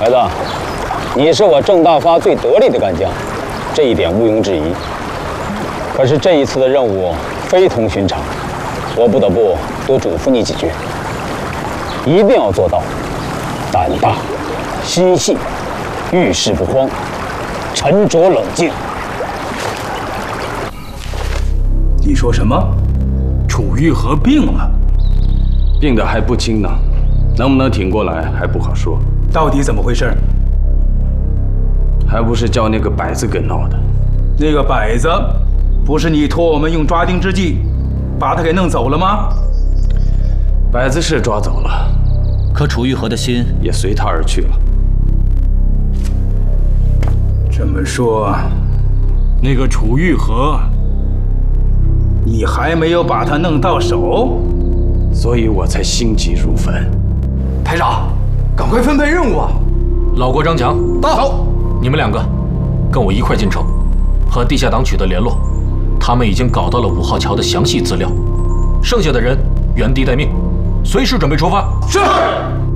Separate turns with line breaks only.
孩子，你是我郑大发最得力的干将，这一点毋庸置疑。可是这一次的任务非同寻常，我不得不多嘱咐你几句，一定要做到胆大、心细、遇事不慌、沉着冷静。
你说什么？楚玉和病了？
病得还不轻呢，能不能挺过来还不好说。
到底怎么回事？
还不是叫那个摆子给闹的。
那个摆子，不是你托我们用抓丁之计，把他给弄走了吗？
摆子是抓走了，
可楚玉和的心
也随他而去了。
这么说，那个楚玉和，你还没有把他弄到手，
所以我才心急如焚。
排长，赶快分配任务啊！
老郭、张强到，你们两个跟我一块进城，和地下党取得联络，他们已经搞到了5号桥的详细资料，剩下的人原地待命，随时准备出发。
是。